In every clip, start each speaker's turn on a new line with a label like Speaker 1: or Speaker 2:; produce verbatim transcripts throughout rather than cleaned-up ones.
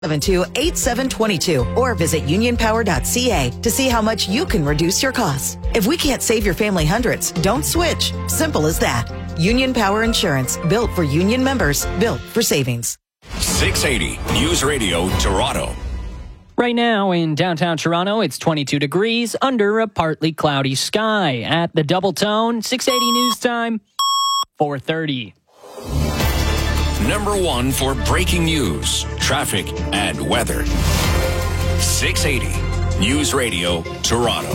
Speaker 1: seven two, eight seven two two or visit union power dot c a to see how much you can reduce your costs. If we can't save your family hundreds, don't switch. Simple as that. Union Power Insurance, built for union members, built for savings.
Speaker 2: six eighty News Radio Toronto.
Speaker 3: Right now in downtown Toronto, it's twenty-two degrees under a partly cloudy sky. At the Double Tone, six eighty News Time, four thirty.
Speaker 2: Number one for breaking news, traffic, and weather. six eighty News Radio Toronto.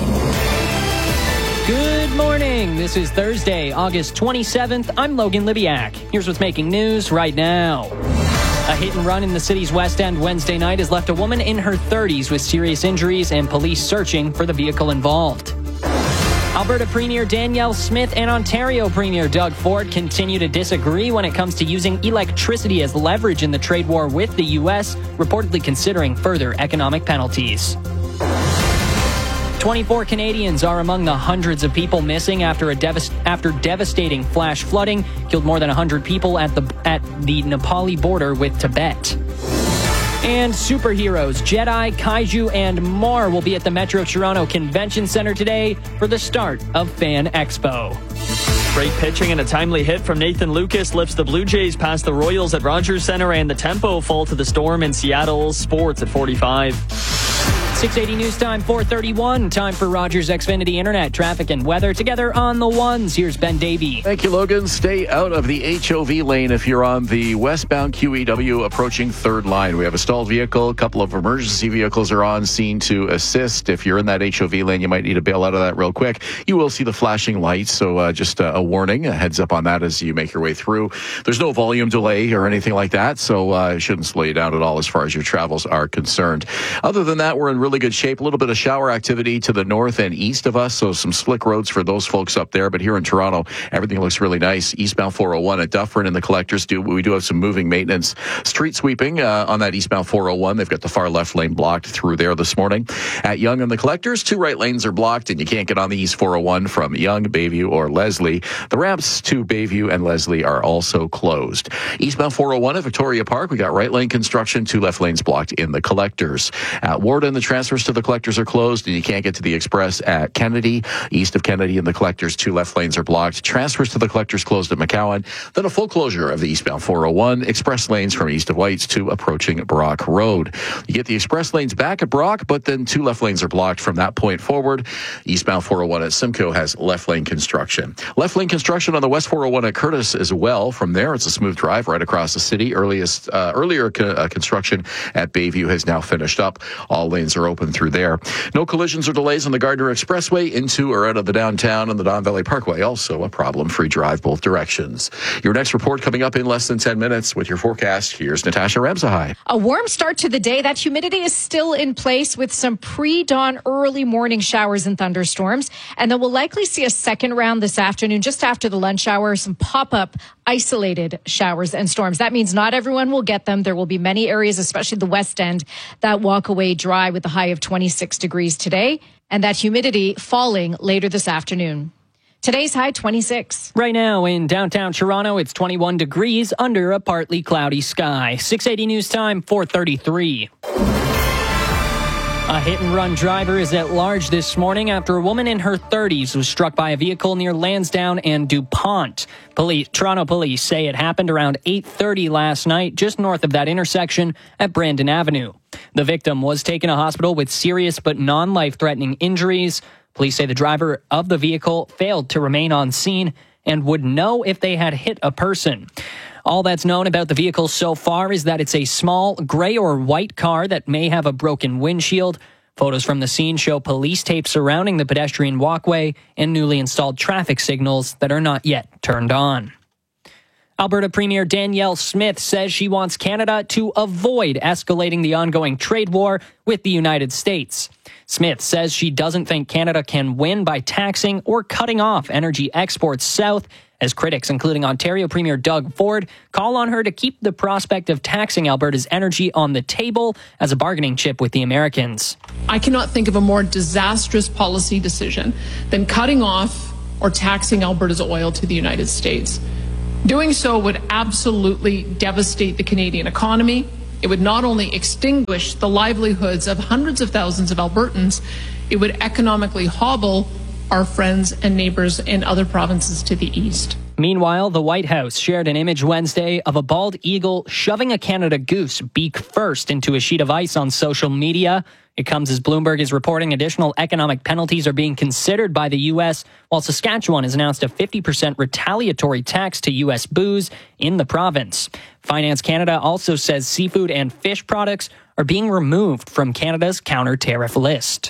Speaker 3: Good morning. This is Thursday, August twenty-seventh. I'm Logan Libiak. Here's what's making news right now. A hit and run in the city's West End Wednesday night has left a woman in her thirties with serious injuries and police searching for the vehicle involved. Alberta Premier Danielle Smith and Ontario Premier Doug Ford continue to disagree when it comes to using electricity as leverage in the trade war with the U S, reportedly considering further economic penalties. twenty-four Canadians are among the hundreds of people missing after a devast- after devastating flash flooding killed more than one hundred people at the at the Nepali border with Tibet. And superheroes, Jedi, Kaiju, and more will be at the Metro Toronto Convention Centre today for the start of Fan Expo.
Speaker 4: Great pitching and a timely hit from Nathan Lucas lifts the Blue Jays past the Royals at Rogers Centre, and the tempo fall to the Storm in Seattle. Sports at forty-five.
Speaker 3: six eighty News Time, four thirty-one. Time for Rogers Xfinity Internet, traffic, and weather together on the ones. Here's Ben Davey.
Speaker 5: Thank you, Logan. Stay out of the H O V lane if you're on the westbound Q E W approaching third line. We have a stalled vehicle. A couple of emergency vehicles are on scene to assist. If you're in that H O V lane, you might need to bail out of that real quick. You will see the flashing lights, so uh, just uh, a warning, a heads up on that as you make your way through. There's no volume delay or anything like that, so uh, it shouldn't slow you down at all as far as your travels are concerned. Other than that, we're in really good shape. A little bit of shower activity to the north and east of us, so some slick roads for those folks up there. But here in Toronto, everything looks really nice. Eastbound four oh one at Dufferin and the Collectors, do we do have some moving maintenance. Street sweeping uh, on that eastbound four oh one. They've got the far left lane blocked through there this morning. At Yonge and the Collectors, two right lanes are blocked, and you can't get on the east four oh one from Yonge, Bayview, or Leslie. The ramps to Bayview and Leslie are also closed. Eastbound four oh one at Victoria Park, we got right lane construction, two left lanes blocked in the Collectors. At Warden, the transfers to the Collectors are closed, and you can't get to the Express at Kennedy. East of Kennedy and the Collectors, two left lanes are blocked. Transfers to the Collectors closed at McCowan. Then a full closure of the eastbound four oh one. Express lanes from east of Whites to approaching Brock Road. You get the express lanes back at Brock, but then two left lanes are blocked from that point forward. Eastbound four oh one at Simcoe has left lane construction. Left lane construction on the west four oh one at Curtis as well. From there, it's a smooth drive right across the city. Earliest, uh, earlier co- uh, construction at Bayview has now finished up. All lanes are open through there. No collisions or delays on the Gardner Expressway into or out of the downtown, and the Don Valley Parkway also a problem-free drive both directions. Your next report coming up in less than ten minutes with your forecast. Here's Natasha Ramsahai.
Speaker 6: A warm start to the day. That humidity is still in place with some pre-dawn early morning showers and thunderstorms. And then we'll likely see a second round this afternoon just after the lunch hour, some pop-up isolated showers and storms. That means not everyone will get them. There will be many areas, especially the West End, that walk away dry with a high of twenty-six degrees today, and that humidity falling later this afternoon. Today's high, twenty-six.
Speaker 3: Right now in downtown Toronto, it's twenty-one degrees under a partly cloudy sky. six eighty News Time, four thirty-three. A hit-and-run driver is at large this morning after a woman in her thirties was struck by a vehicle near Lansdowne and DuPont. Police, Toronto police say it happened around eight thirty last night, just north of that intersection at Brandon Avenue. The victim was taken to hospital with serious but non-life-threatening injuries. Police say the driver of the vehicle failed to remain on scene and would know if they had hit a person. All that's known about the vehicle so far is that it's a small gray or white car that may have a broken windshield. Photos from the scene show police tape surrounding the pedestrian walkway and newly installed traffic signals that are not yet turned on. Alberta Premier Danielle Smith says she wants Canada to avoid escalating the ongoing trade war with the United States. Smith says she doesn't think Canada can win by taxing or cutting off energy exports south, as critics, including Ontario Premier Doug Ford, call on her to keep the prospect of taxing Alberta's energy on the table as a bargaining chip with the Americans.
Speaker 7: I cannot think of a more disastrous policy decision than cutting off or taxing Alberta's oil to the United States. Doing so would absolutely devastate the Canadian economy. It It would not only extinguish the livelihoods of hundreds of thousands of Albertans, it would economically hobble our friends and neighbors in other provinces to the east.
Speaker 3: Meanwhile, the White House shared an image Wednesday of a bald eagle shoving a Canada goose beak first into a sheet of ice on social media. It comes as Bloomberg is reporting additional economic penalties are being considered by the U S, while Saskatchewan has announced a fifty percent retaliatory tax to U S booze in the province. Finance Canada also says seafood and fish products are being removed from Canada's counter-tariff list.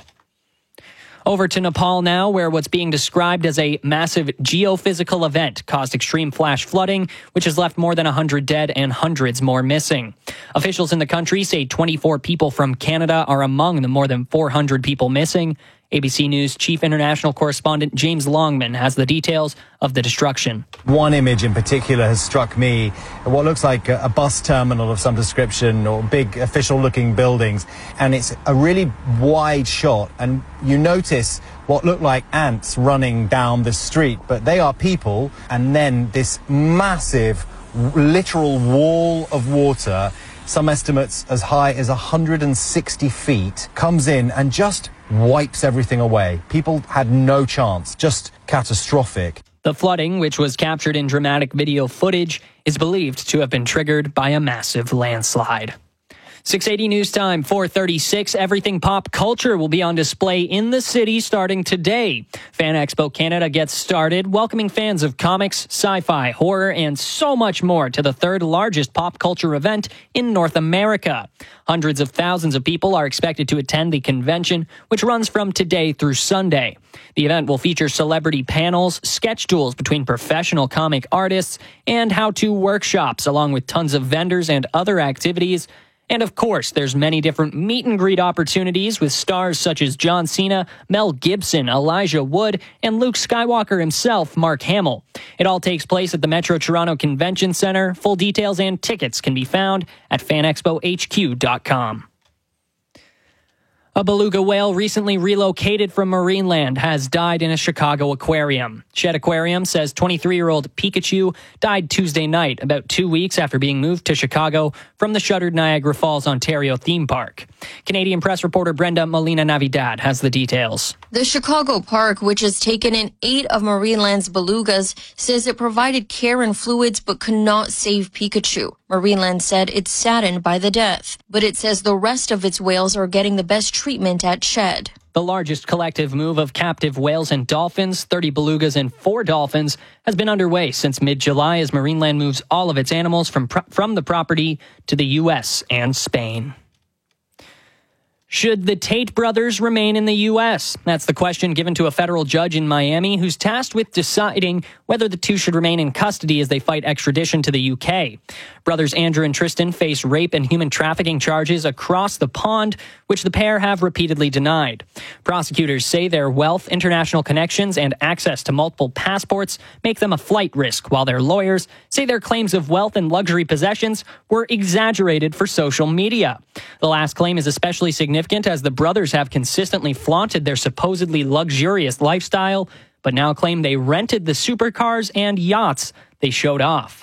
Speaker 3: Over to Nepal now, where what's being described as a massive geophysical event caused extreme flash flooding, which has left more than one hundred dead and hundreds more missing. Officials in the country say twenty-four people from Canada are among the more than four hundred people missing. A B C News chief international correspondent James Longman has the details of the destruction.
Speaker 8: One image in particular has struck me, what looks like a bus terminal of some description or big official-looking buildings, and it's a really wide shot, and you notice what look like ants running down the street, but they are people, and then this massive, literal wall of water, some estimates as high as one hundred sixty feet, comes in and just wipes everything away. People had no chance, just catastrophic.
Speaker 3: The flooding, which was captured in dramatic video footage, is believed to have been triggered by a massive landslide. six eighty News Time, four thirty-six. Everything pop culture will be on display in the city starting today. Fan Expo Canada gets started, welcoming fans of comics, sci-fi, horror, and so much more to the third largest pop culture event in North America. Hundreds of thousands of people are expected to attend the convention, which runs from today through Sunday. The event will feature celebrity panels, sketch duels between professional comic artists, and how-to workshops, along with tons of vendors and other activities. And of course, there's many different meet and greet opportunities with stars such as John Cena, Mel Gibson, Elijah Wood, and Luke Skywalker himself, Mark Hamill. It all takes place at the Metro Toronto Convention Centre. Full details and tickets can be found at fan expo h q dot com. A beluga whale recently relocated from Marineland has died in a Chicago aquarium. Shed Aquarium says twenty-three-year-old Pikachu died Tuesday night, about two weeks after being moved to Chicago from the shuttered Niagara Falls, Ontario theme park. Canadian press reporter Brenda Molina-Navidad has the details.
Speaker 9: The Chicago Park, which has taken in eight of Marineland's belugas, says it provided care and fluids but could not save Pikachu. Marineland said it's saddened by the death, but it says the rest of its whales are getting the best treatment at Shed.
Speaker 3: The largest collective move of captive whales and dolphins, thirty belugas and four dolphins, has been underway since mid-July as Marineland moves all of its animals from, pro- from the property to the U S and Spain. Should the Tate brothers remain in the U S? That's the question given to a federal judge in Miami who's tasked with deciding whether the two should remain in custody as they fight extradition to the U K. Brothers Andrew and Tristan face rape and human trafficking charges across the pond, which the pair have repeatedly denied. Prosecutors say their wealth, international connections, and access to multiple passports make them a flight risk, while their lawyers say their claims of wealth and luxury possessions were exaggerated for social media. The last claim is especially significant as the brothers have consistently flaunted their supposedly luxurious lifestyle, but now claim they rented the supercars and yachts they showed off.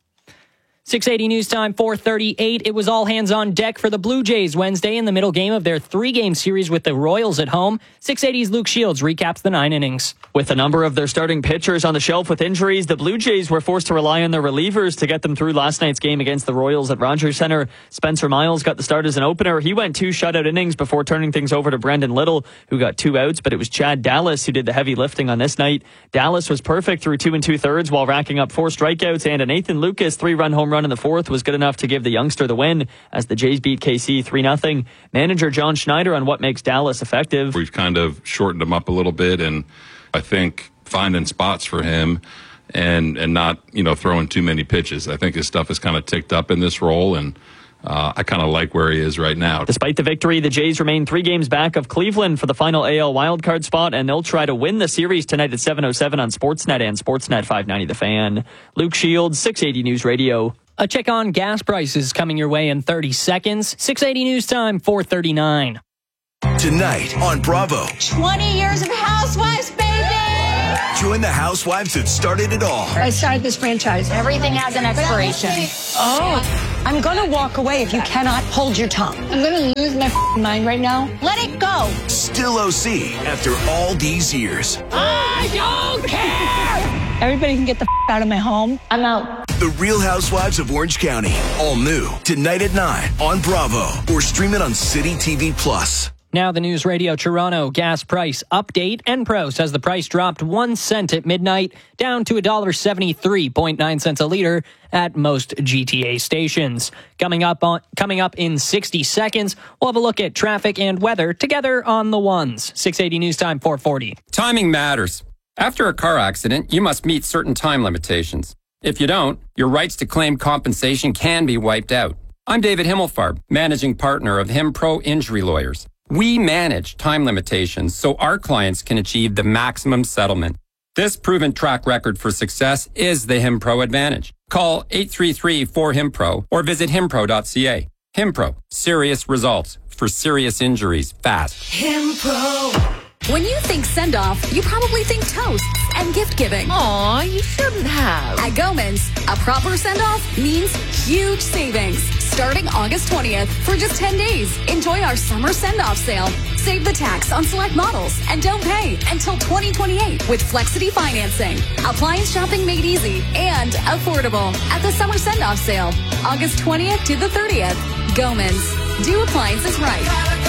Speaker 3: six eighty News Time, four thirty-eight. It was all hands on deck for the Blue Jays Wednesday in the middle game of their three-game series with the Royals at home. six eighty's Luke Shields recaps the nine innings.
Speaker 4: With a number of their starting pitchers on the shelf with injuries, the Blue Jays were forced to rely on their relievers to get them through last night's game against the Royals at Rogers Centre. Spencer Miles got the start as an opener. He went two shutout innings before turning things over to Brendan Little, who got two outs, but it was Chad Dallas who did the heavy lifting on this night. Dallas was perfect through two and two-thirds while racking up four strikeouts, and a Nathan Lucas three-run home run in the fourth was good enough to give the youngster the win as the Jays beat K C three nothing. Manager John Schneider on what makes Dallas effective.
Speaker 10: We've kind of shortened him up a little bit, and I think finding spots for him and and not, you know, throwing too many pitches. I think his stuff is kind of ticked up in this role, and uh, I kind of like where he is right now.
Speaker 4: Despite the victory, the Jays remain three games back of Cleveland for the final A L wildcard spot, and they'll try to win the series tonight at seven oh seven on Sportsnet and Sportsnet five ninety The Fan. Luke Shields, six eighty News Radio.
Speaker 3: A check on gas prices coming your way in thirty seconds. six eighty News Time, four thirty-nine.
Speaker 11: Tonight on Bravo.
Speaker 12: twenty years of Housewives, baby!
Speaker 11: Join the housewives that started it all.
Speaker 12: I started this franchise.
Speaker 13: Everything has an expiration.
Speaker 12: Oh. I'm gonna walk away if you cannot hold your tongue. I'm gonna lose my mind right now. Let it go.
Speaker 11: Still O C after all these years.
Speaker 12: I don't care. Everybody can get the out of my home. I'm out.
Speaker 11: The Real Housewives of Orange County. All new tonight at nine on Bravo or stream it on City T V Plus.
Speaker 3: Now the News Radio Toronto gas price update. Enpro says the price dropped one cent at midnight, down to one dollar seventy-three point nine cents a liter at most G T A stations. Coming up on coming up in sixty seconds, we'll have a look at traffic and weather together on the ones. six eighty News Time, four forty.
Speaker 13: Timing matters. After a car accident, you must meet certain time limitations. If you don't, your rights to claim compensation can be wiped out. I'm David Himmelfarb, managing partner of HimPro Injury Lawyers. We manage time limitations so our clients can achieve the maximum settlement. This proven track record for success is the HimPro advantage. Call eight three three, four, HimPro or visit himpro dot c a. HimPro, serious results for serious injuries fast.
Speaker 14: HimPro. When you think send-off, you probably think toasts and gift-giving.
Speaker 15: Aw, you shouldn't have.
Speaker 14: At Gomans, a proper send-off means huge savings. Starting August twentieth, for just ten days, enjoy our summer send-off sale. Save the tax on select models and don't pay until twenty twenty-eight with Flexity financing. Appliance shopping made easy and affordable at the summer send-off sale. August twentieth to the thirtieth. Gomans. Do appliances right.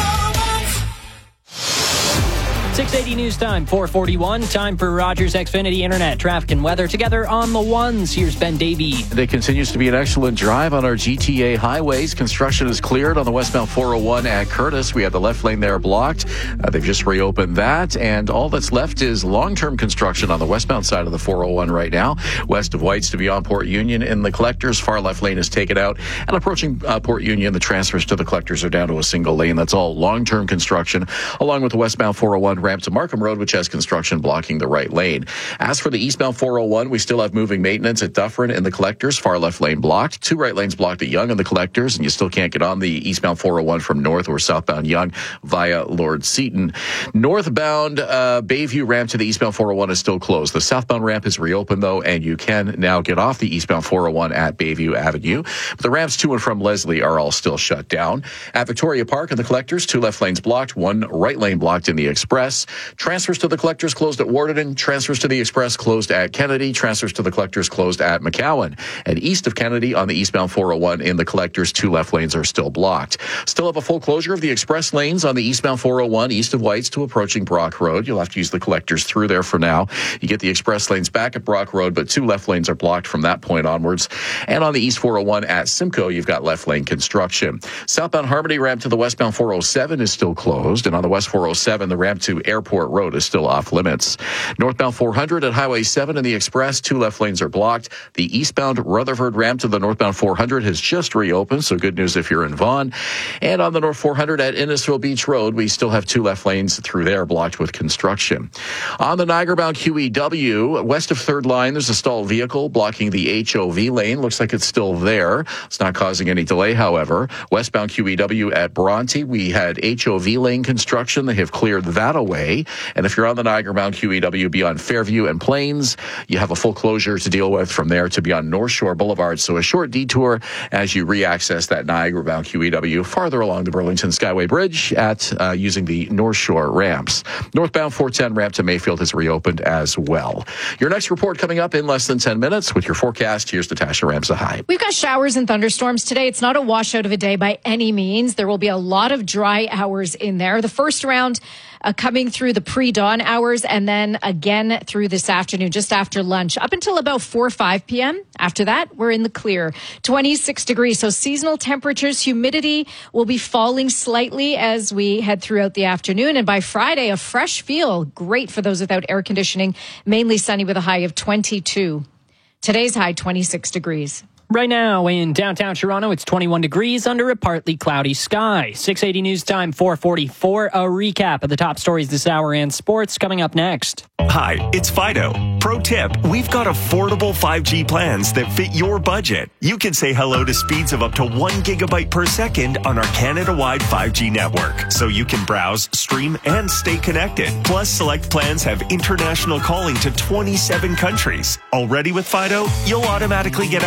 Speaker 3: six eighty News Time, four forty-one. Time for Rogers Xfinity Internet. Traffic and weather together on the ones. Here's Ben Davey.
Speaker 5: It continues to be an excellent drive on our G T A highways. Construction is cleared on the westbound four oh one at Curtis. We have the left lane there blocked. Uh, they've just reopened that. And all that's left is long-term construction on the westbound side of the four oh one right now. West of Whites to beyond Port Union in the collectors. Far left lane is taken out. And approaching uh, Port Union, the transfers to the collectors are down to a single lane. That's all long-term construction, along with the westbound four oh one ramp to Markham Road, which has construction blocking the right lane. As for the eastbound four oh one, we still have moving maintenance at Dufferin in the collectors. Far left lane blocked. Two right lanes blocked at Yonge in the collectors, and you still can't get on the eastbound four oh one from north or southbound Yonge via Lord Seaton. Northbound uh, Bayview ramp to the eastbound four oh one is still closed. The southbound ramp is reopened, though, and you can now get off the eastbound four oh one at Bayview Avenue. But the ramps to and from Leslie are all still shut down. At Victoria Park in the collectors, two left lanes blocked, one right lane blocked in the express. Transfers to the collectors closed at Warden. Transfers to the express closed at Kennedy. Transfers to the collectors closed at McCowan. And east of Kennedy on the eastbound four oh one in the collectors, two left lanes are still blocked. Still have a full closure of the express lanes on the eastbound four oh one east of Whites to approaching Brock Road. You'll have to use the collectors through there for now. You get the express lanes back at Brock Road, but two left lanes are blocked from that point onwards. And on the east four oh one at Simcoe, you've got left lane construction. Southbound Harmony ramp to the westbound four oh seven is still closed. And on the west four oh seven, the ramp to Airport Road is still off limits. Northbound four hundred at Highway seven in the express, two left lanes are blocked. The eastbound Rutherford ramp to the northbound four hundred has just reopened, so good news if you're in Vaughan. And on the north four hundred at Innisfil Beach Road, we still have two left lanes through there blocked with construction. On the Niagara-bound Q E W, west of third line, there's a stalled vehicle blocking the H O V lane. Looks like it's still there. It's not causing any delay, however. Westbound Q E W at Bronte, we had H O V lane construction. They have cleared that away. And if you're on the Niagara-bound Q E W beyond Fairview and Plains, you have a full closure to deal with from there to beyond North Shore Boulevard. So a short detour as you re-access that Niagara-bound Q E W farther along the Burlington Skyway Bridge at uh, using the North Shore ramps. Northbound four ten ramp to Mayfield has reopened as well. Your next report coming up in less than ten minutes with your forecast. Here's Natasha Ramsa. Hi.
Speaker 6: We've got showers and thunderstorms today. It's not a washout of a day by any means. There will be a lot of dry hours in there. The first round Uh, coming through the pre-dawn hours and then again through this afternoon, just after lunch, up until about four or five p.m. After that, we're in the clear. twenty-six degrees. So seasonal temperatures, humidity will be falling slightly as we head throughout the afternoon. And by Friday, a fresh feel. Great for those without air conditioning. Mainly sunny with a high of twenty-two. Today's high, twenty-six degrees.
Speaker 3: Right now in downtown Toronto, it's twenty-one degrees under a partly cloudy sky. six eighty News Time, four forty-four. A recap of the top stories this hour and sports coming up next.
Speaker 16: Hi, it's Fido. Pro tip, we've got affordable five G plans that fit your budget. You can say hello to speeds of up to one gigabyte per second on our Canada-wide five G network. So you can browse, stream, and stay connected. Plus, select plans have international calling to twenty-seven countries. Already with Fido, you'll automatically get access to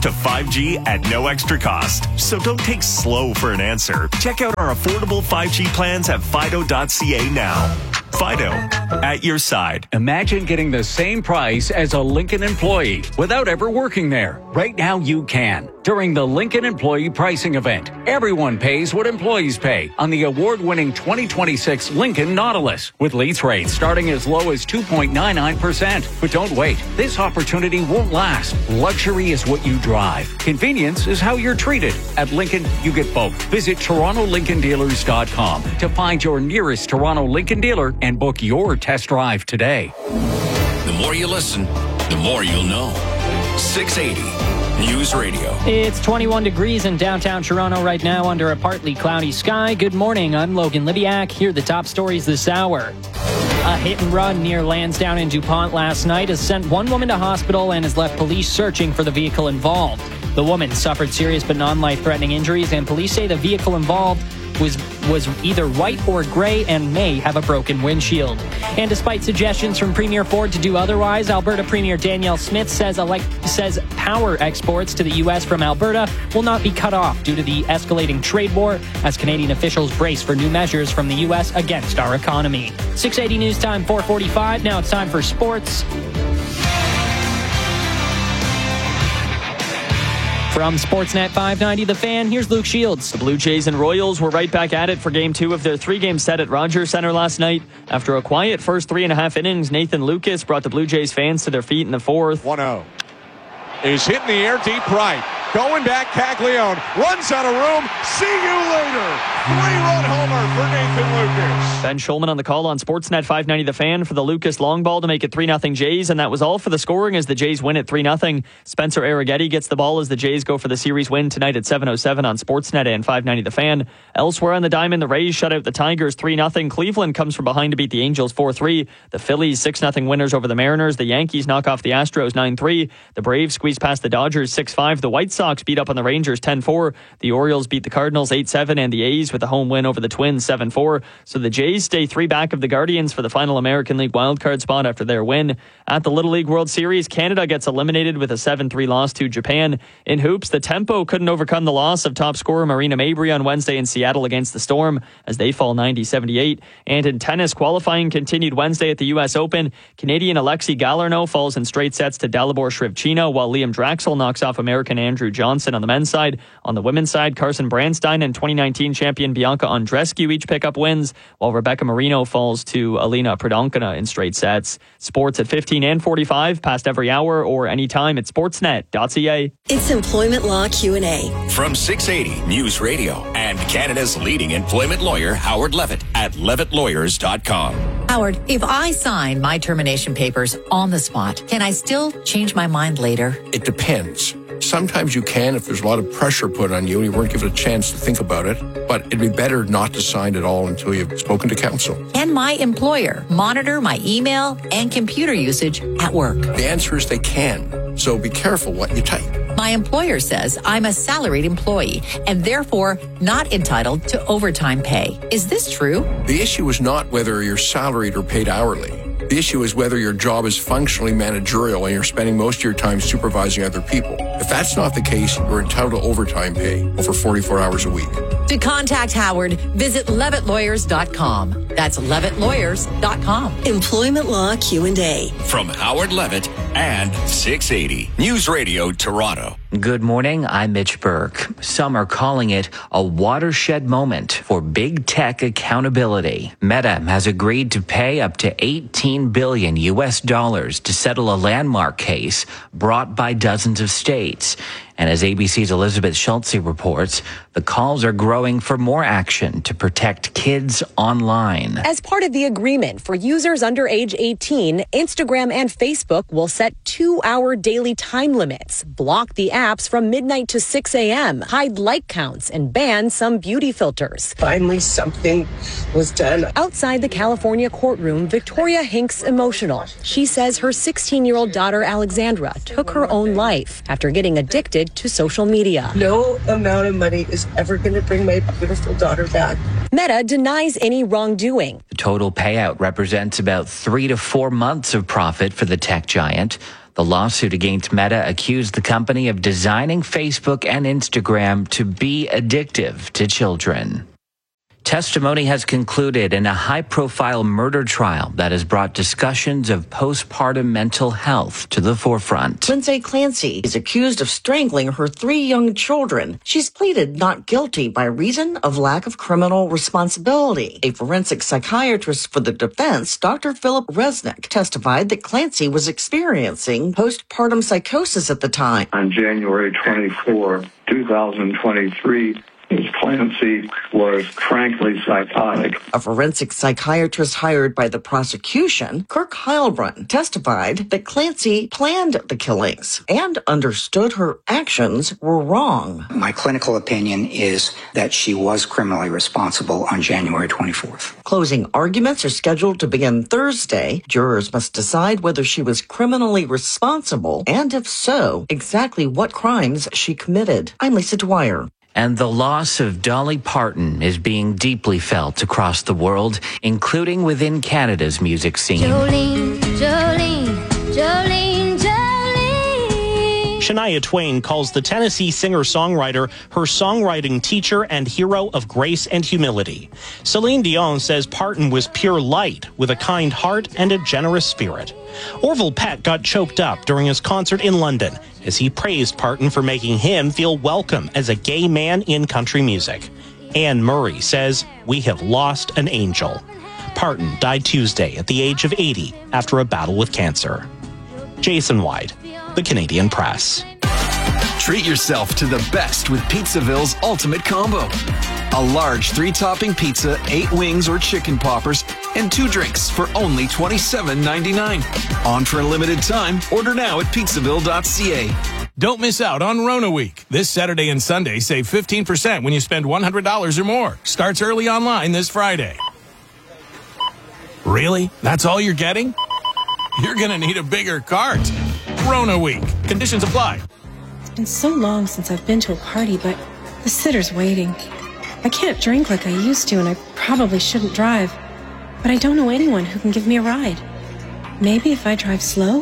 Speaker 16: to five G at no extra cost. So don't take slow for an answer. Check out our affordable five G plans at fido dot c a now. Fido, at your side.
Speaker 17: Imagine getting the same price as a Lincoln employee without ever working there. Right now you can. During the Lincoln Employee Pricing Event, everyone pays what employees pay on the award-winning twenty twenty-six Lincoln Nautilus with lease rates starting as low as two point nine nine percent. But don't wait. This opportunity won't last. Luxury is what you drive. Convenience is how you're treated. At Lincoln, you get both. Visit Toronto Lincoln Dealers dot com to find your nearest Toronto Lincoln dealer and book your test drive today.
Speaker 2: The more you listen, the more you'll know. six eighty News Radio.
Speaker 3: It's twenty-one degrees in downtown Toronto right now under a partly cloudy sky. Good morning. I'm Logan Libiak. Here are the top stories this hour. A hit and run near Lansdowne and DuPont last night has sent one woman to hospital and has left police searching for the vehicle involved. The woman suffered serious but non-life-threatening injuries, and police say the vehicle involved was was either white or gray and may have a broken windshield. And despite suggestions from Premier Ford to do otherwise, Alberta Premier Danielle Smith says elect, says power exports to the U S from Alberta will not be cut off due to the escalating trade war as Canadian officials brace for new measures from the U S against our economy. six eighty News Time, four forty-five. Now it's time for sports. From Sportsnet five ninety, The Fan, here's Luke Shields.
Speaker 4: The Blue Jays and Royals were right back at it for game two of their three-game set at Rogers Centre last night. After a quiet first three and a half innings, Nathan Lucas brought the Blue Jays fans to their feet in the fourth.
Speaker 18: one oh. Is hit in the air deep right. Going back, Caglione runs out of room. See you later. Three-run homer for Nathan Lucas.
Speaker 4: Ben Schulman on the call on Sportsnet five ninety The Fan for the Lucas long ball to make it three nothing Jays, and that was all for the scoring as the Jays win at three nothing. Spencer Arrighetti gets the ball as the Jays go for the series win tonight at seven oh seven on Sportsnet and five ninety The Fan. Elsewhere on the diamond, the Rays shut out the Tigers three nothing. Cleveland comes from behind to beat the Angels four three. The Phillies six nothing winners over the Mariners. The Yankees knock off the Astros nine three. The Braves squeeze past the Dodgers six five. The White Sox beat up on the Rangers ten four. The Orioles beat the Cardinals eight seven, and the A's with a home win over the Twins seven four. So the Jays stay three back of the Guardians for the final American League wildcard spot after their win. At the Little League World Series, Canada gets eliminated with a seven three loss to Japan. In hoops, the Tempo couldn't overcome the loss of top scorer Marina Mabrey on Wednesday in Seattle against the Storm as they fall ninety seventy-eight. And in tennis, qualifying continued Wednesday at the U S Open. Canadian Alexei Galarneau falls in straight sets to Dalibor Shrivchino, while Liam Draxl knocks off American Andrew Johnson on the men's side. On the women's side, Carson Branstein and twenty nineteen champion Bianca Andreescu each pick up wins, while Rebecca Marino falls to Alina Pridonkina in straight sets. Sports at fifteen and forty-five, past every hour or anytime at sportsnet dot c a.
Speaker 19: It's Employment Law Q and A.
Speaker 2: From six eighty News Radio and Canada's leading employment lawyer, Howard Levitt, at levitt lawyers dot com.
Speaker 20: Howard, if I sign my termination papers on the spot, can I still change my mind later?
Speaker 21: It depends. Sometimes you can if there's a lot of pressure put on you and you weren't given a chance to think about it, but it'd be better not to sign at all until you've spoken to counsel.
Speaker 20: Can my employer monitor my email and computer usage at work?
Speaker 21: The answer is they can, so be careful what you type.
Speaker 20: My employer says I'm a salaried employee and therefore not entitled to overtime pay. Is this true?
Speaker 21: The issue is not whether you're salaried or paid hourly. The issue is whether your job is functionally managerial and you're spending most of your time supervising other people. If that's not the case, you're entitled to overtime pay over forty-four hours a week.
Speaker 20: To contact Howard, visit levitt lawyers dot com. That's levitt lawyers dot com.
Speaker 19: Employment Law Q and A.
Speaker 2: From Howard Levitt and six eighty News Radio Toronto.
Speaker 22: Good morning, I'm Mitch Burke. Some are calling it a watershed moment for big tech accountability. Meta has agreed to pay up to eighteen billion U S dollars to settle a landmark case brought by dozens of states. And as A B C's Elizabeth Schultze reports, the calls are growing for more action to protect kids online.
Speaker 23: As part of the agreement for users under age eighteen, Instagram and Facebook will set two-hour daily time limits, block the apps from midnight to six a.m., hide like counts, and ban some beauty filters.
Speaker 24: Finally, something was done.
Speaker 23: Outside the California courtroom, Victoria Hinks emotional. She says her sixteen-year-old daughter, Alexandra, took her own life after getting addicted to social media.
Speaker 24: No amount of money is ever going to bring my beautiful daughter back.
Speaker 23: Meta denies any wrongdoing.
Speaker 22: The total payout represents about three to four months of profit for the tech giant. The lawsuit against Meta accused the company of designing Facebook and Instagram to be addictive to children. Testimony has concluded in a high-profile murder trial that has brought discussions of postpartum mental health to the forefront.
Speaker 24: Lindsay Clancy is accused of strangling her three young children. She's pleaded not guilty by reason of lack of criminal responsibility. A forensic psychiatrist for the defense, Doctor Philip Resnick, testified that Clancy was experiencing postpartum psychosis at the time.
Speaker 1: On January twenty-fourth, twenty twenty-three, Miz Clancy was frankly psychotic.
Speaker 24: A forensic psychiatrist hired by the prosecution, Kirk Heilbrunn, testified that Clancy planned the killings and understood her actions were wrong.
Speaker 7: My clinical opinion is that she was criminally responsible on January twenty-fourth.
Speaker 24: Closing arguments are scheduled to begin Thursday. Jurors must decide whether she was criminally responsible and, if so, exactly what crimes she committed. I'm Lisa Dwyer.
Speaker 22: And the loss of Dolly Parton is being deeply felt across the world, including within Canada's music scene.
Speaker 8: Jolene, Jolene, Jolene, Jolene.
Speaker 9: Shania Twain calls the Tennessee singer-songwriter her songwriting teacher and hero of grace and humility. Celine Dion says Parton was pure light with a kind heart and a generous spirit. Orville Peck got choked up during his concert in London as he praised Parton for making him feel welcome as a gay man in country music. Anne Murray says, "We have lost an angel." Parton died Tuesday at the age of eighty after a battle with cancer. Jason White, The Canadian Press.
Speaker 25: Treat yourself to the best with Pizzaville's Ultimate Combo. A large three-topping pizza, eight wings or chicken poppers, and two drinks for only twenty-seven ninety-nine. On for a limited time. Order now at pizzaville dot c a.
Speaker 26: Don't miss out on Rona Week. This Saturday and Sunday, save fifteen percent when you spend one hundred dollars or more. Starts early online this Friday. Really? That's all you're getting? You're going to need a bigger cart. Rona Week. Conditions apply.
Speaker 27: It's been so long since I've been to a party, but the sitter's waiting. I can't drink like I used to, and I probably shouldn't drive. But I don't know anyone who can give me a ride. Maybe if I drive slow?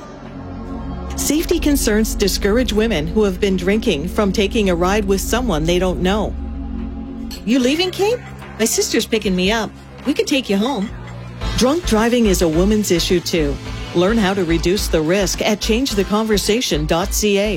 Speaker 28: Safety concerns discourage women who have been drinking from taking a ride with someone they don't know. You leaving, Kate? My sister's picking me up. We could take you home. Drunk driving is a woman's issue, too. Learn how to reduce the risk at change the conversation dot c a.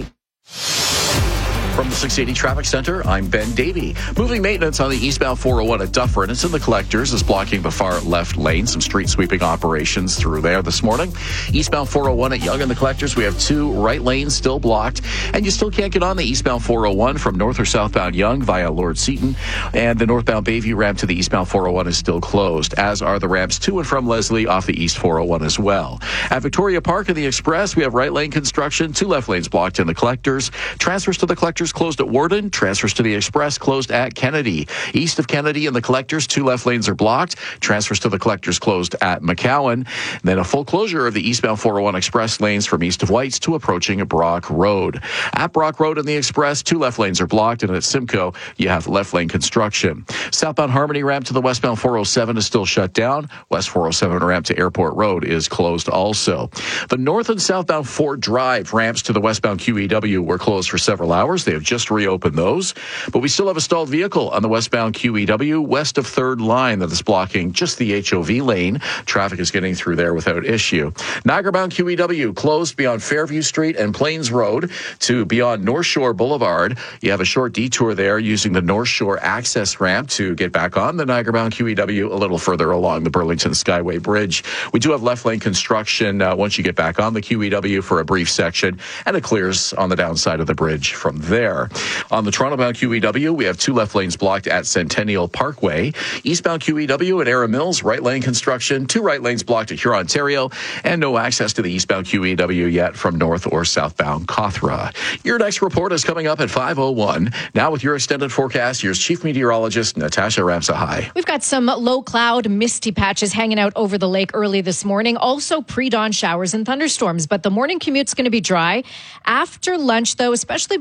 Speaker 5: From the six eighty Traffic Center, I'm Ben Davey. Moving maintenance on the eastbound four oh one at Dufferin. It's in the Collectors. It's blocking the far left lane. Some street sweeping operations through there this morning. Eastbound four oh one at Yonge and the Collectors. We have two right lanes still blocked. And you still can't get on the eastbound four oh one from north or southbound Yonge via Lord Seton. And the northbound Bayview ramp to the eastbound four oh one is still closed, as are the ramps to and from Leslie off the east four oh one as well. At Victoria Park and the Express, we have right lane construction. Two left lanes blocked in the Collectors. Transfers to the Collectors closed at Warden. Transfers to the Express closed at Kennedy. East of Kennedy and the Collectors, two left lanes are blocked. Transfers to the Collectors closed at McCowan. Then a full closure of the eastbound four oh one Express lanes from east of Whites to approaching Brock Road. At Brock Road and the Express, two left lanes are blocked, and at Simcoe, you have left lane construction. Southbound Harmony ramp to the westbound four oh seven is still shut down. West four oh seven ramp to Airport Road is closed also. The north and southbound Ford Drive ramps to the westbound Q E W were closed for several hours. They have just reopen those, but we still have a stalled vehicle on the westbound Q E W west of third line that is blocking just the H O V lane. Traffic is getting through there without issue. Niagara bound Q E W closed beyond Fairview Street and Plains Road to beyond North Shore Boulevard. You have a short detour there using the North Shore access ramp to get back on the Niagara bound Q E W a little further along the Burlington Skyway Bridge. We do have left lane construction uh, once you get back on the Q E W for a brief section, and it clears on the downside of the bridge from there. On the Toronto-bound Q E W, we have two left lanes blocked at Centennial Parkway. Eastbound Q E W at Era Mills, right lane construction. Two right lanes blocked at Huron, Ontario, and no access to the eastbound Q E W yet from north or southbound Cawthra. Your next report is coming up at five oh one. Now with your extended forecast, here's Chief Meteorologist Natasha Ramsahai.
Speaker 6: We've got some low cloud, misty patches hanging out over the lake early this morning. Also pre-dawn showers and thunderstorms, but the morning commute's going to be dry. After lunch, though, especially between about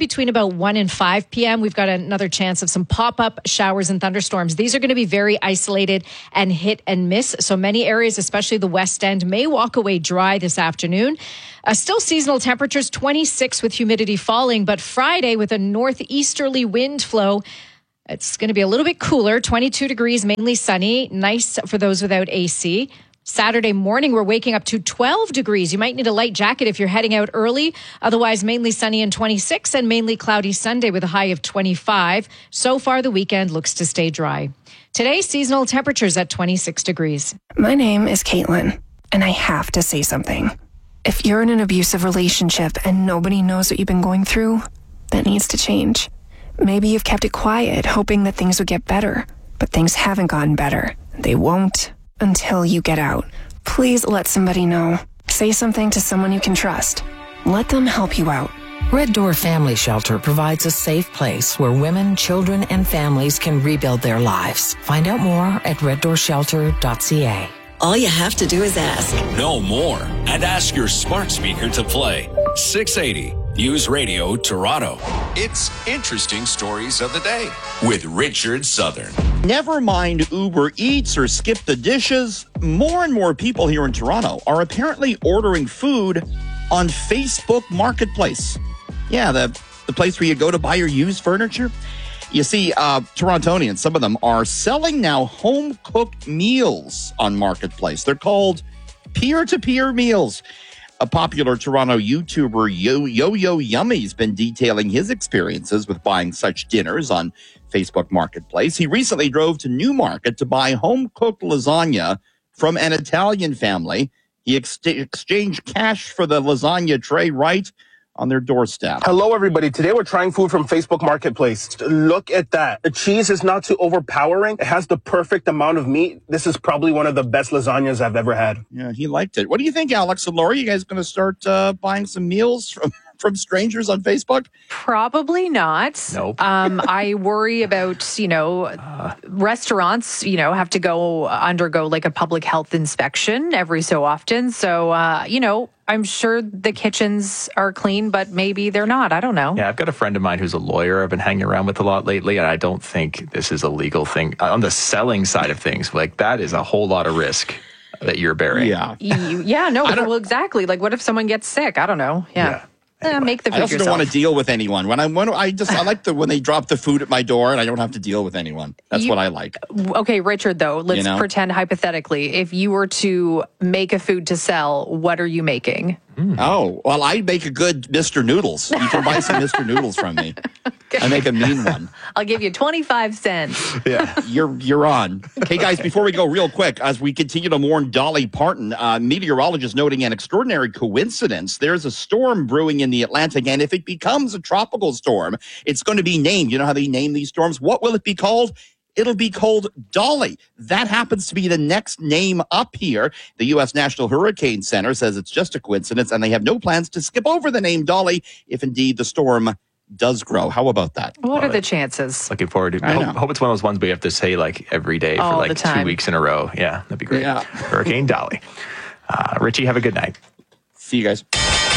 Speaker 6: about one and five p.m., we've got another chance of some pop-up showers and thunderstorms. These are going to be very isolated and hit and miss. So many areas, especially the West End, may walk away dry this afternoon. Uh, still seasonal temperatures, twenty-six with humidity falling. But Friday, with a northeasterly wind flow, it's going to be a little bit cooler, twenty-two degrees, mainly sunny, nice for those without A C. Saturday morning, we're waking up to twelve degrees. You might need a light jacket if you're heading out early. Otherwise, mainly sunny and twenty-six, and mainly cloudy Sunday with a high of twenty-five. So far, the weekend looks to stay dry. Today, seasonal temperatures at twenty-six degrees.
Speaker 10: My name is Caitlin, and I have to say something. If you're in an abusive relationship and nobody knows what you've been going through, that needs to change. Maybe you've kept it quiet, hoping that things would get better, but things haven't gotten better. They won't until you get out. Please let somebody know. Say something to someone you can trust. Let them help you out.
Speaker 11: Red Door Family Shelter provides a safe place where women, children, and families can rebuild their lives. Find out more at red door shelter dot c a.
Speaker 19: All you have to do is ask.
Speaker 2: Know more and ask your smart speaker to play six eighty News Radio Toronto. It's Interesting Stories of the Day with Richard Southern.
Speaker 12: Never mind Uber Eats or Skip the Dishes. More and more people here in Toronto are apparently ordering food on Facebook Marketplace. Yeah, the, the place where you go to buy your used furniture. You see, uh, Torontonians, some of them are selling now home-cooked meals on Marketplace. They're called peer-to-peer meals. A popular Toronto YouTuber, Yo Yo Yummy, has been detailing his experiences with buying such dinners on Facebook Marketplace. He recently drove to Newmarket to buy home-cooked lasagna from an Italian family. He ex- exchanged cash for the lasagna tray right on their doorstep.
Speaker 13: Hello, everybody. Today we're trying food from Facebook Marketplace. Look at that. The cheese is not too overpowering. It has the perfect amount of meat. This is probably one of the best lasagnas I've ever had.
Speaker 12: Yeah, he liked it. What do you think, Alex and Lori? You guys going to start uh, buying some meals from from strangers on Facebook?
Speaker 14: Probably not.
Speaker 12: Nope.
Speaker 14: um, I worry about, you know, uh, restaurants, you know, have to go undergo like a public health inspection every so often. So, uh, you know, I'm sure the kitchens are clean, but maybe they're not. I don't know.
Speaker 15: Yeah, I've got a friend of mine who's a lawyer I've been hanging around with a lot lately, and I don't think this is a legal thing. On the selling side of things, like that is a whole lot of risk that you're bearing.
Speaker 12: Yeah.
Speaker 14: You, yeah, no, well, exactly. Like, what if someone gets sick? I don't know. Yeah. yeah. Anyway, uh, make the food
Speaker 12: I also
Speaker 14: yourself.
Speaker 12: don't want to deal with anyone. When I when I just I like the when they drop the food at my door and I don't have to deal with anyone. That's
Speaker 14: you,
Speaker 12: what I like.
Speaker 14: Okay, Richard, though, let's
Speaker 12: you know?
Speaker 14: pretend hypothetically, if you were to make a food to sell, what are you making?
Speaker 12: Mm. Oh, well, I make a good Mister Noodles. You can buy some Mister Noodles from me. Okay. I make a mean one.
Speaker 14: I'll give you twenty-five cents.
Speaker 12: Yeah, you're you're on. Okay, guys, before we go real quick, as we continue to mourn Dolly Parton, uh, meteorologists noting an extraordinary coincidence. There's a storm brewing in the Atlantic, and if it becomes a tropical storm, it's going to be named. You know how they name these storms? What will it be called? It'll be called Dolly. That happens to be the next name up here. The U S National Hurricane Center says it's just a coincidence, and they have no plans to skip over the name Dolly if indeed the storm does grow. How about that?
Speaker 14: What are the chances?
Speaker 15: Looking forward to it. I hope, hope it's one of those ones we have to say like every day
Speaker 14: All
Speaker 15: for like two weeks in a row. Yeah, that'd be great.
Speaker 12: Yeah.
Speaker 15: Hurricane Dolly. Uh, Richie, have a good night.
Speaker 12: See you guys.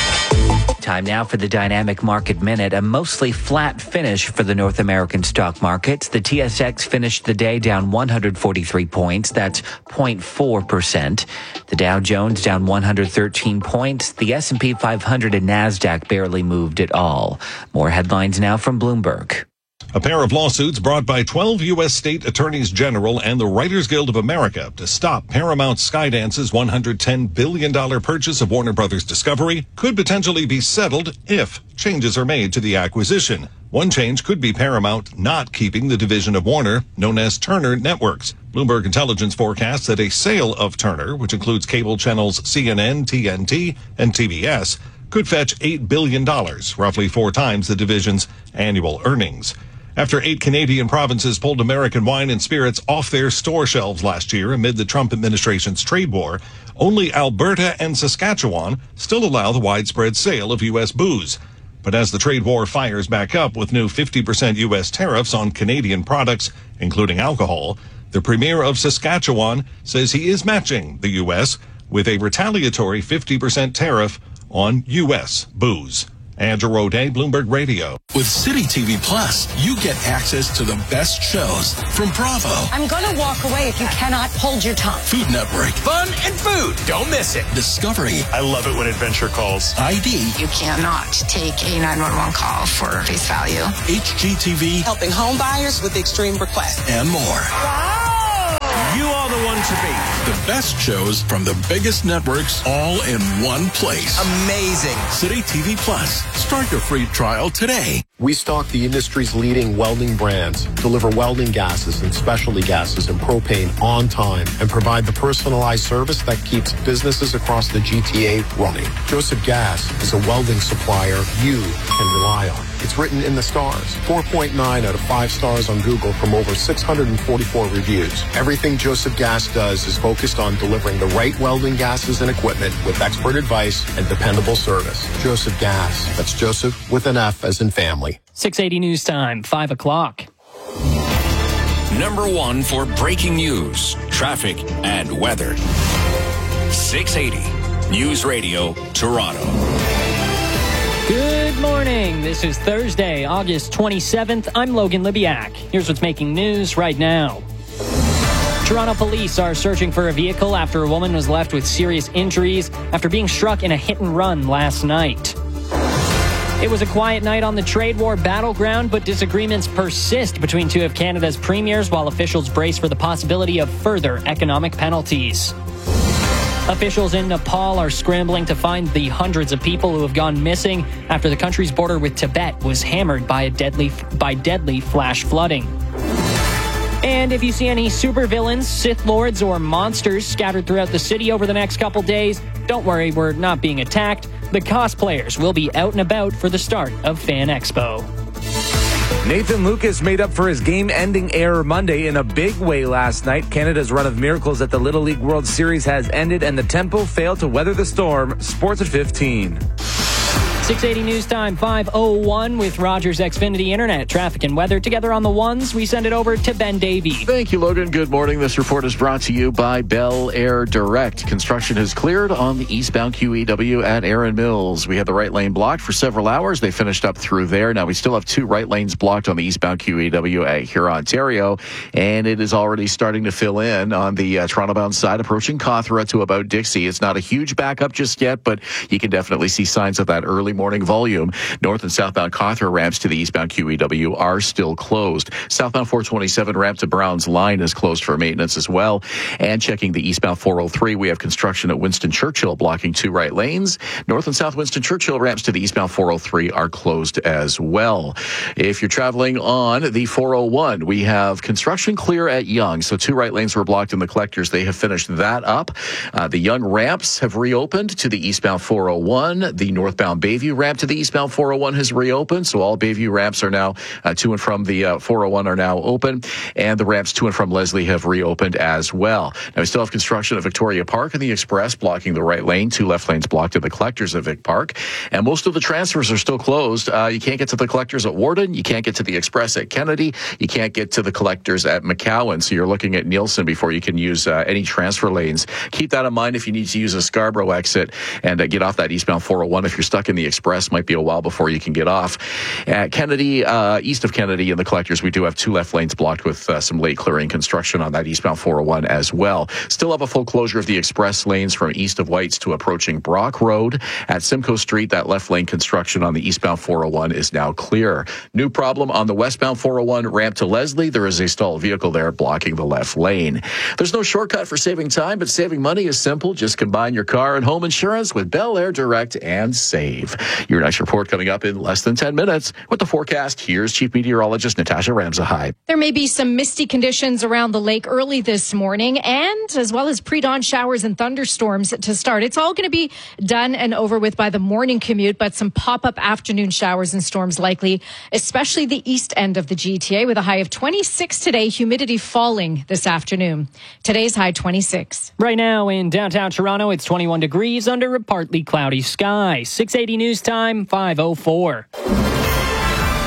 Speaker 22: Time now for the Dynamic Market Minute, a mostly flat finish for the North American stock markets. The T S X finished the day down one hundred forty-three points. That's zero point four percent. The Dow Jones down one hundred thirteen points. The S and P five hundred and NASDAQ barely moved at all. More headlines now from Bloomberg.
Speaker 16: A pair of lawsuits brought by twelve U S state attorneys general and the Writers Guild of America to stop Paramount Skydance's one hundred ten billion dollars purchase of Warner Brothers Discovery could potentially be settled if changes are made to the acquisition. One change could be Paramount not keeping the division of Warner known as Turner Networks. Bloomberg Intelligence forecasts that a sale of Turner, which includes cable channels C N N, T N T, and T B S, could fetch eight billion dollars, roughly four times the division's annual earnings. After eight Canadian provinces pulled American wine and spirits off their store shelves last year amid the Trump administration's trade war, only Alberta and Saskatchewan still allow the widespread sale of U S booze. But as the trade war fires back up with new fifty percent U S tariffs on Canadian products, including alcohol, the Premier of Saskatchewan says he is matching the U S with a retaliatory fifty percent tariff on U S booze. Andrew O'Day, Bloomberg Radio.
Speaker 1: With City T V Plus, you get access to the best shows from Bravo,
Speaker 3: I'm going to walk away if you cannot hold your tongue.
Speaker 1: Food Network,
Speaker 4: Fun and food. Don't miss it.
Speaker 1: Discovery,
Speaker 4: I love it when adventure calls.
Speaker 1: I D,
Speaker 17: You cannot take a nine one one call for face value.
Speaker 1: H G T V,
Speaker 18: Helping home buyers with extreme requests.
Speaker 1: and more.
Speaker 4: You are the one to beat.
Speaker 1: The best shows from the biggest networks all in one place.
Speaker 4: Amazing.
Speaker 1: City T V Plus. Start your free trial today.
Speaker 20: We stock the industry's leading welding brands, deliver welding gases and specialty gases and propane on time, and provide the personalized service that keeps businesses across the G T A running. Joseph Gas is a welding supplier you can rely on. It's written in the stars. four point nine out of five stars on Google from over six hundred forty-four reviews. Everything Joseph Gas does is focused on delivering the right welding gases and equipment with expert advice and dependable service. Joseph Gas. That's Joseph with an F as in family.
Speaker 21: six eighty News Time, five o'clock.
Speaker 2: Number one for breaking news, traffic, and weather. six eighty News Radio, Toronto.
Speaker 21: Good morning. This is Thursday, August twenty-seventh. I'm Logan Libiak. Here's what's making news right now. Toronto police are searching for a vehicle after a woman was left with serious injuries after being struck in a hit and run last night. It was a quiet night on the trade war battleground, but disagreements persist between two of Canada's premiers while officials brace for the possibility of further economic penalties. Officials in Nepal are scrambling to find the hundreds of people who have gone missing after the country's border with Tibet was hammered by a deadly by deadly flash flooding. And if you see any supervillains, Sith Lords, or monsters scattered throughout the city over the next couple days, don't worry, we're not being attacked. The cosplayers will be out and about for the start of Fan Expo.
Speaker 23: Nathan Lucas made up for his game-ending error Monday in a big way last night. Canada's run of miracles at the Little League World Series has ended, and the Tempo failed to weather the storm. Sports at fifteen.
Speaker 21: six eighty News Time, five oh one with Rogers Xfinity Internet. Traffic and weather together on the ones. We send it over to Ben Davey.
Speaker 5: Thank you, Logan. Good morning. This report is brought to you by Bel Air Direct. Construction has cleared on the eastbound Q E W at Erin Mills. We had the right lane blocked for several hours. They finished up through there. Now we still have two right lanes blocked on the eastbound Q E W at Huron, Ontario, and it is already starting to fill in on the uh, Toronto-bound side, approaching Cawthra to about Dixie. It's not a huge backup just yet, but you can definitely see signs of that early morning volume. North and southbound Cawthra ramps to the eastbound Q E W are still closed. Southbound four twenty-seven ramp to Browns Line is closed for maintenance as well. And checking the eastbound four oh three, we have construction at Winston Churchill blocking two right lanes. North and south Winston Churchill ramps to the eastbound four oh three are closed as well. If you're traveling on the four oh one, we have construction clear at Yonge. So two right lanes were blocked in the collectors. They have finished that up. Uh, the Yonge ramps have reopened to the eastbound four oh one. The northbound Bayview ramp to the eastbound four oh one has reopened, so all Bayview ramps are now uh, to and from the uh, four oh one are now open, and the ramps to and from Leslie have reopened as well. Now we still have construction at Victoria Park and the Express blocking the right lane, two left lanes blocked at the collectors at Vic Park, and most of the transfers are still closed. Uh, you can't get to the collectors at Warden, you can't get to the Express at Kennedy, you can't get to the collectors at McCowan, so you're looking at Nielsen before you can use uh, any transfer lanes. Keep that in mind if you need to use a Scarborough exit and uh, get off that eastbound four oh one. If you're stuck in the Express, might be a while before you can get off. At Kennedy, uh, east of Kennedy in the collectors, we do have two left lanes blocked with uh, some late clearing construction on that eastbound four oh one as well. Still have a full closure of the Express lanes from east of Whites to approaching Brock Road. At Simcoe Street, that left lane construction on the eastbound four oh one is now clear. New problem on the westbound four oh one ramp to Leslie. There is a stalled vehicle there blocking the left lane. There's no shortcut for saving time, but saving money is simple. Just combine your car and home insurance with Bel Air Direct and save. Your next report coming up in less than ten minutes. With the forecast, here's Chief Meteorologist Natasha Ramsahide.
Speaker 6: There may be some misty conditions around the lake early this morning, and as well as pre-dawn showers and thunderstorms to start. It's all going to be done and over with by the morning commute, but some pop-up afternoon showers and storms likely, especially the east end of the G T A, with a high of twenty-six today, humidity falling this afternoon. Today's high twenty-six.
Speaker 21: Right now in downtown Toronto, it's twenty-one degrees under a partly cloudy sky. six eighty News Time, five oh four.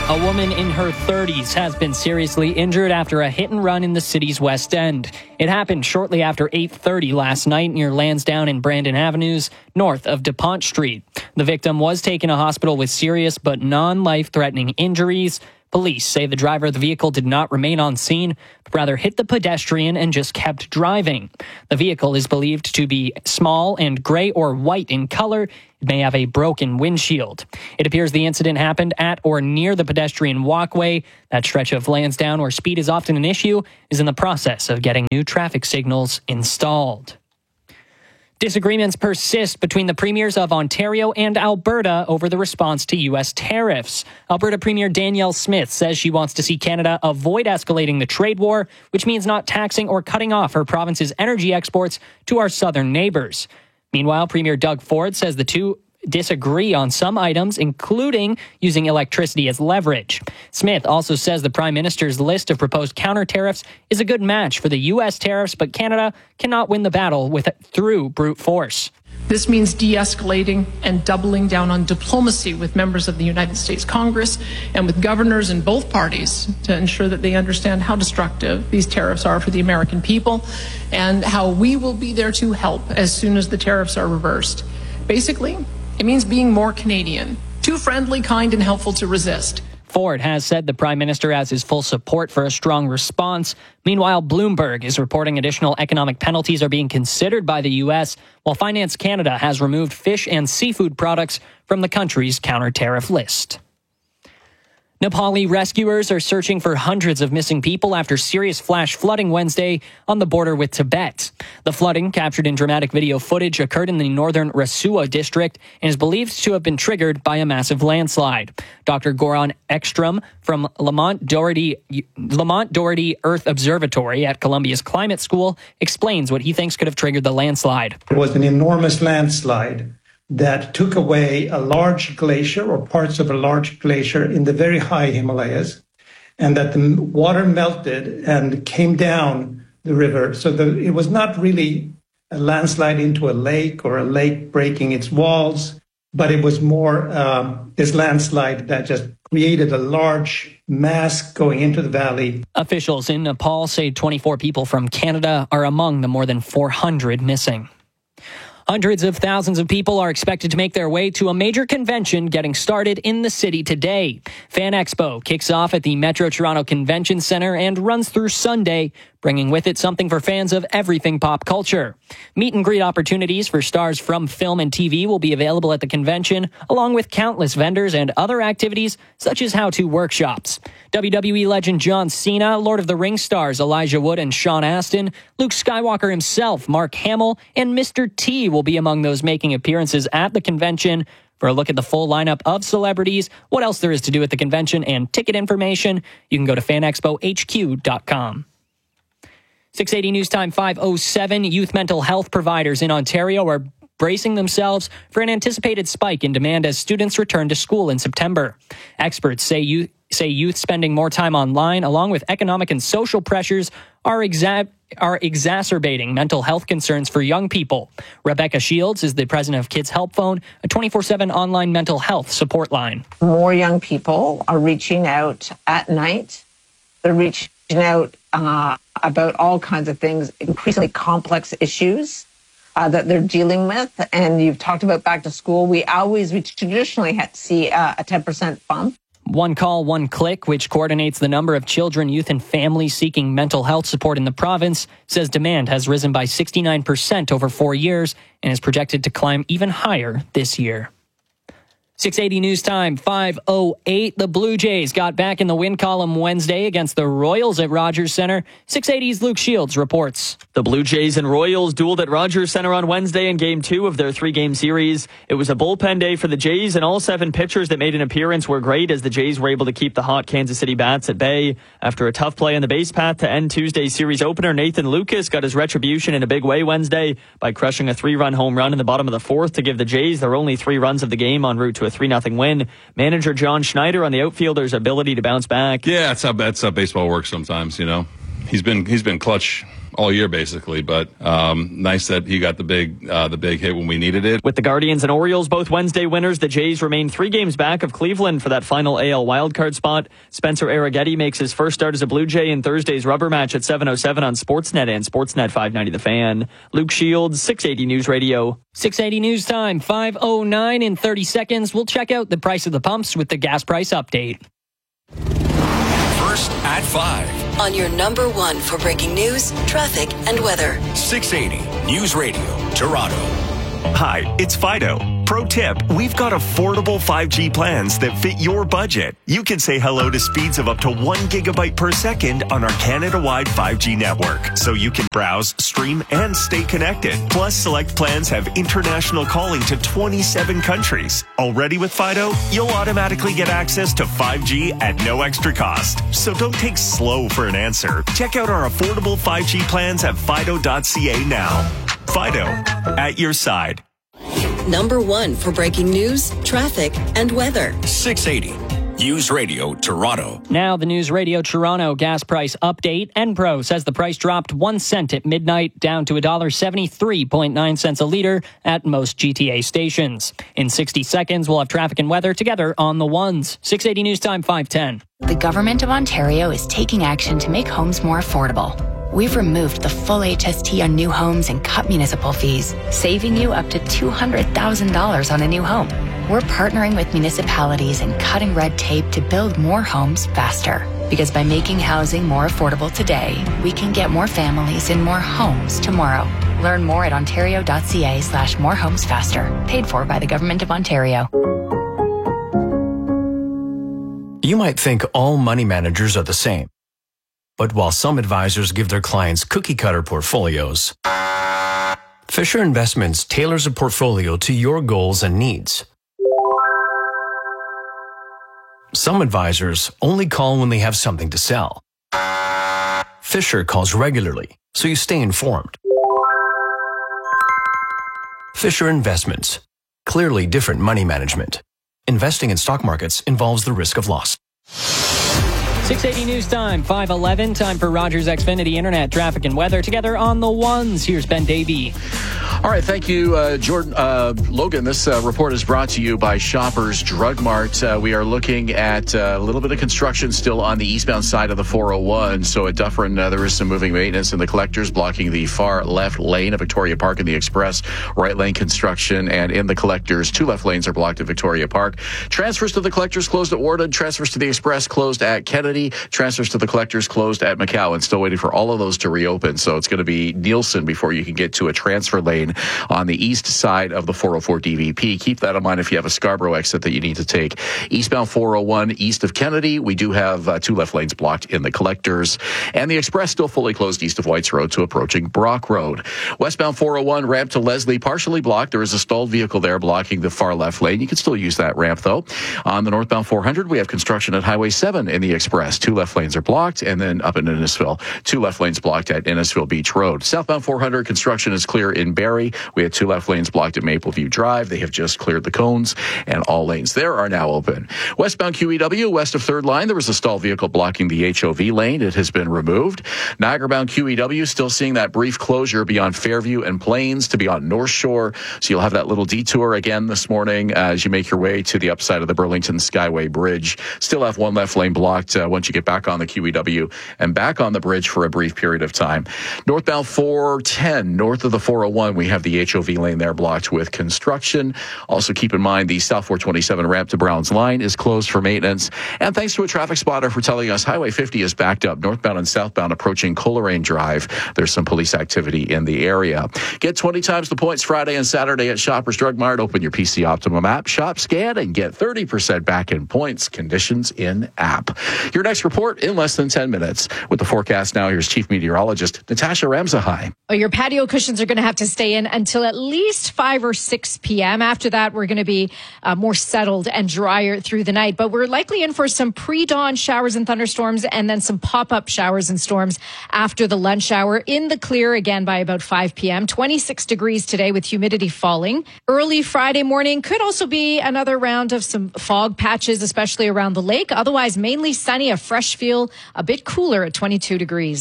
Speaker 21: A woman in her thirties has been seriously injured after a hit and run in the city's West End. It happened shortly after eight thirty last night near Lansdowne and Brandon Avenues, north of DuPont Street. The victim was taken to hospital with serious but non-life-threatening injuries. Police say the driver of the vehicle did not remain on scene, but rather hit the pedestrian and just kept driving. The vehicle is believed to be small and gray or white in color. It may have a broken windshield. It appears the incident happened at or near the pedestrian walkway. That stretch of Lansdowne where speed is often an issue is in the process of getting new traffic signals installed. Disagreements persist between the premiers of Ontario and Alberta over the response to U S tariffs. Alberta Premier Danielle Smith says she wants to see Canada avoid escalating the trade war, which means not taxing or cutting off her province's energy exports to our southern neighbors. Meanwhile, Premier Doug Ford says the two disagree on some items, including using electricity as leverage. Smith also says the Prime Minister's list of proposed counter tariffs is a good match for the U S tariffs, but Canada cannot win the battle with through brute force.
Speaker 7: This means de-escalating and doubling down on diplomacy with members of the United States Congress and with governors in both parties to ensure that they understand how destructive these tariffs are for the American people and how we will be there to help as soon as the tariffs are reversed. Basically, it means being more Canadian, too friendly, kind, and helpful to resist.
Speaker 21: Ford has said the Prime Minister has his full support for a strong response. Meanwhile, Bloomberg is reporting additional economic penalties are being considered by the U S, while Finance Canada has removed fish and seafood products from the country's counter-tariff list. Nepali rescuers are searching for hundreds of missing people after serious flash flooding Wednesday on the border with Tibet. The flooding, captured in dramatic video footage, occurred in the northern Rasuwa district and is believed to have been triggered by a massive landslide. Doctor Goran Ekstrom from Lamont Doherty, Lamont Doherty Earth Observatory at Columbia's Climate School explains what he thinks could have triggered the landslide.
Speaker 8: It was an enormous landslide that took away a large glacier or parts of a large glacier in the very high Himalayas, and that the water melted and came down the river. So the, it was not really a landslide into a lake or a lake breaking its walls, but it was more um, this landslide that just created a large mass going into the valley.
Speaker 21: Officials in Nepal say twenty-four people from Canada are among the more than four hundred missing. Hundreds of thousands of people are expected to make their way to a major convention getting started in the city today. Fan Expo kicks off at the Metro Toronto Convention Centre and runs through Sunday, bringing with it something for fans of everything pop culture. Meet and greet opportunities for stars from film and T V will be available at the convention, along with countless vendors and other activities such as how-to workshops. W W E legend John Cena, Lord of the Rings stars Elijah Wood and Sean Astin, Luke Skywalker himself, Mark Hamill, and Mister T will be among those making appearances at the convention. For a look at the full lineup of celebrities, what else there is to do at the convention, and ticket information, you can go to fan expo h q dot com. six eighty News Time five oh seven. Youth mental health providers in Ontario are bracing themselves for an anticipated spike in demand as students return to school in September. Experts say youth, say youth spending more time online, along with economic and social pressures, are exa- are exacerbating mental health concerns for young people. Rebecca Shields is the president of Kids Help Phone, a twenty-four seven online mental health support line.
Speaker 9: More young people are reaching out at night. They're reaching out uh, about all kinds of things, increasingly complex issues uh, that they're dealing with. And you've talked about back to school. We always, we traditionally had to see uh, a ten percent bump.
Speaker 21: One Call, One Click, which coordinates the number of children, youth, and families seeking mental health support in the province, says demand has risen by sixty-nine percent over four years and is projected to climb even higher this year. six eighty News Time, five oh eight. The Blue Jays got back in the win column Wednesday against the Royals at Rogers Centre. six eighty's Luke Shields reports.
Speaker 24: The Blue Jays and Royals dueled at Rogers Centre on Wednesday in Game two of their three-game series. It was a bullpen day for the Jays, and all seven pitchers that made an appearance were great as the Jays were able to keep the hot Kansas City bats at bay. After a tough play on the base path to end Tuesday's series opener, Nathan Lucas got his retribution in a big way Wednesday by crushing a three-run home run in the bottom of the fourth to give the Jays their only three runs of the game en route to a three nothing win. Manager John Schneider on the outfielder's ability to bounce back.
Speaker 25: Yeah, that's how, that's how baseball works sometimes, you know.
Speaker 10: he's been he's been clutch all year basically, but um, nice that he got the big uh, the big hit when we needed it.
Speaker 24: With the Guardians and Orioles both Wednesday winners, the Jays remain three games back of Cleveland for that final A L wildcard spot. Spencer Arrighetti makes his first start as a Blue Jay in Thursday's rubber match at seven oh seven on Sportsnet and Sportsnet five ninety The Fan. Luke Shields, six eighty News Radio.
Speaker 21: six eighty News Time, five oh nine in thirty seconds. We'll check out the price of the pumps with the gas price update.
Speaker 2: First at five.
Speaker 11: On your number one for breaking news, traffic, and weather.
Speaker 2: six eighty News Radio, Toronto.
Speaker 13: Hi, it's Fido. Pro tip, we've got affordable five G plans that fit your budget. You can say hello to speeds of up to one gigabyte per second on our Canada-wide five G network, so you can browse, stream, and stay connected. Plus, select plans have international calling to twenty-seven countries. Already with Fido, you'll automatically get access to five G at no extra cost. So don't take slow for an answer. Check out our affordable five G plans at fido dot c a now. Fido, at your side.
Speaker 11: Number one for breaking news, traffic, and weather.
Speaker 2: six eighty News Radio, Toronto.
Speaker 21: Now the News Radio Toronto gas price update. Enpro says the price dropped one cent at midnight, down to one dollar seventy-three point nine cents a litre at most G T A stations. In sixty seconds, we'll have traffic and weather together on the ones. six eighty News Time, five ten.
Speaker 19: The Government of Ontario is taking action to make homes more affordable. We've removed the full H S T on new homes and cut municipal fees, saving you up to two hundred thousand dollars on a new home. We're partnering with municipalities and cutting red tape to build more homes faster. Because by making housing more affordable today, we can get more families in more homes tomorrow. Learn more at ontario dot c a slash more homes faster. Paid for by the Government of Ontario.
Speaker 25: You might think all money managers are the same. But while some advisors give their clients cookie-cutter portfolios, Fisher Investments tailors a portfolio to your goals and needs. Some advisors only call when they have something to sell. Fisher calls regularly, so you stay informed. Fisher Investments. Clearly different money management. Investing in stock markets involves the risk of loss.
Speaker 21: six eighty News Time, five eleven. Time for Rogers Xfinity Internet traffic and weather together on the ones. Here's Ben Davey.
Speaker 5: All right, thank you, uh, Jordan. Uh, Logan, this uh, report is brought to you by Shoppers Drug Mart. Uh, we are looking at uh, a little bit of construction still on the eastbound side of the four oh one. So at Dufferin, uh, there is some moving maintenance in the collectors blocking the far left lane of Victoria Park and the Express. Right lane construction, and in the collectors, two left lanes are blocked at Victoria Park. Transfers to the collectors closed at Warden. Transfers to the Express closed at Kennedy. Transfers to the collectors closed at McCowan. Still waiting for all of those to reopen. So it's going to be Nielsen before you can get to a transfer lane on the east side of the four oh four D V P. Keep that in mind if you have a Scarborough exit that you need to take. Eastbound four oh one east of Kennedy, we do have uh, two left lanes blocked in the collectors. And the Express still fully closed east of Whites Road to approaching Brock Road. Westbound four oh one ramp to Leslie partially blocked. There is a stalled vehicle there blocking the far left lane. You can still use that ramp though. On the northbound four hundred, we have construction at Highway seven in the Express. Two left lanes are blocked. And then up in Innisfil, two left lanes blocked at Innisfil Beach Road. Southbound four hundred, construction is clear in Barrie. We had two left lanes blocked at Mapleview Drive. They have just cleared the cones, and all lanes there are now open. Westbound Q E W, west of third line, there was a stalled vehicle blocking the H O V lane. It has been removed. Niagara-bound Q E W, still seeing that brief closure beyond Fairview and Plains to beyond North Shore. So you'll have that little detour again this morning as you make your way to the upside of the Burlington Skyway Bridge. Still have one left lane blocked uh, once you get back on the Q E W and back on the bridge for a brief period of time. Northbound four ten, north of the four oh one, we have the H O V lane there blocked with construction. Also keep in mind the South four twenty-seven ramp to Browns Line is closed for maintenance. And thanks to a traffic spotter for telling us Highway fifty is backed up northbound and southbound approaching Coleraine Drive. There's some police activity in the area. Get twenty times the points Friday and Saturday at Shoppers Drug Mart. Open your P C Optimum app, shop, scan, and get thirty percent back in points. Conditions in app. Your next report in less than ten minutes. With the forecast now, here's Chief Meteorologist Natasha Ramsahai.
Speaker 6: Oh, your patio cushions are going to have to stay in until at least five or six p.m. After that, we're going to be uh, more settled and drier through the night. But we're likely in for some pre-dawn showers and thunderstorms and then some pop-up showers and storms after the lunch hour. In the clear again by about five p.m. twenty-six degrees today with humidity falling. Early Friday morning could also be another round of some fog patches, especially around the lake. Otherwise, mainly sunny, a fresh feel, a bit cooler at twenty-two degrees.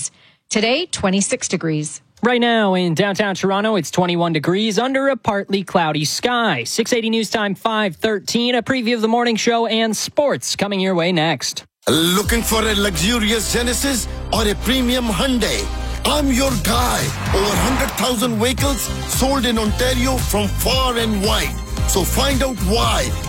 Speaker 6: Today, twenty-six degrees.
Speaker 21: Right now in downtown Toronto, it's twenty-one degrees under a partly cloudy sky. six eighty News Time, five thirteen. A preview of the morning show and sports coming your way next.
Speaker 12: Looking for a luxurious Genesis or a premium Hyundai? I'm your guy. Over one hundred thousand vehicles sold in Ontario from far and wide. So find out why